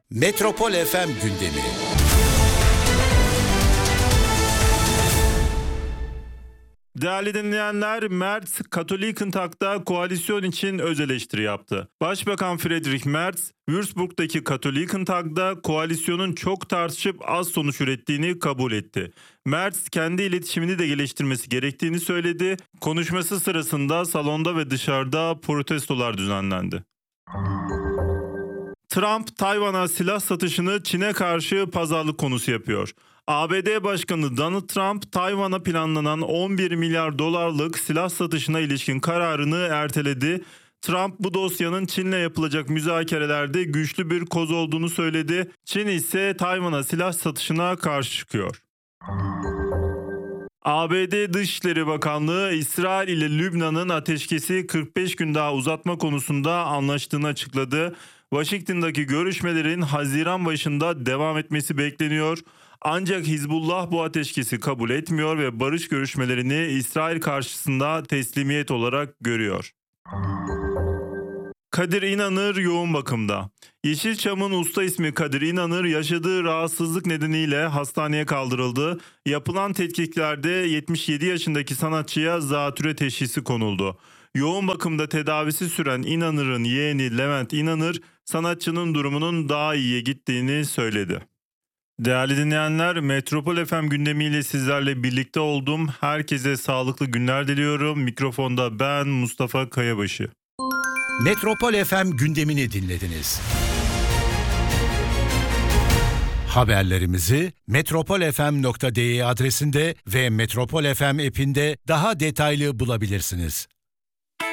Metropol FM gündemi. Değerli dinleyenler, Merz, Katholikentag'da koalisyon için öz eleştiri yaptı. Başbakan Friedrich Merz, Würzburg'daki Katholikentag'da koalisyonun çok tartışıp az sonuç ürettiğini kabul etti. Merz, kendi iletişimini de geliştirmesi gerektiğini söyledi. Konuşması sırasında salonda ve dışarıda protestolar düzenlendi. Trump, Tayvan'a silah satışını Çin'e karşı pazarlık konusu yapıyor. ABD Başkanı Donald Trump, Tayvan'a planlanan 11 milyar dolarlık silah satışına ilişkin kararını erteledi. Trump bu dosyanın Çin'le yapılacak müzakerelerde güçlü bir koz olduğunu söyledi. Çin ise Tayvan'a silah satışına karşı çıkıyor. ABD Dışişleri Bakanlığı, İsrail ile Lübnan'ın ateşkesi 45 gün daha uzatma konusunda anlaştığını açıkladı. Washington'daki görüşmelerin Haziran başında devam etmesi bekleniyor. Ancak Hizbullah bu ateşkesi kabul etmiyor ve barış görüşmelerini İsrail karşısında teslimiyet olarak görüyor. Kadir İnanır yoğun bakımda. Yeşilçam'ın usta ismi Kadir İnanır yaşadığı rahatsızlık nedeniyle hastaneye kaldırıldı. Yapılan tetkiklerde 77 yaşındaki sanatçıya zatürre teşhisi konuldu. Yoğun bakımda tedavisi süren İnanır'ın yeğeni Levent İnanır, sanatçının durumunun daha iyiye gittiğini söyledi. Değerli dinleyenler, Metropol FM gündemiyle sizlerle birlikte oldum. Herkese sağlıklı günler diliyorum. Mikrofonda ben Mustafa Kayabaşı. Metropol FM gündemini dinlediniz. Haberlerimizi metropolfm.de adresinde ve Metropol FM app'inde daha detaylı bulabilirsiniz.